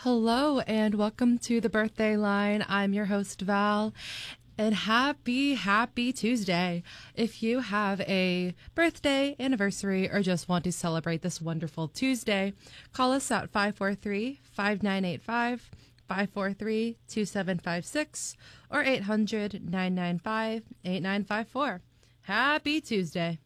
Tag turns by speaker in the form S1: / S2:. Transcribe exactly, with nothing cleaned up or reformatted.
S1: Hello and welcome to the Birthday Line. I'm your host, Val. And happy, happy Tuesday. If you have a birthday, anniversary, or just want to celebrate this wonderful Tuesday, call us at five four three, five nine eight five, five four three, two seven five six or eight hundred, nine nine five, eight nine five four. Happy Tuesday.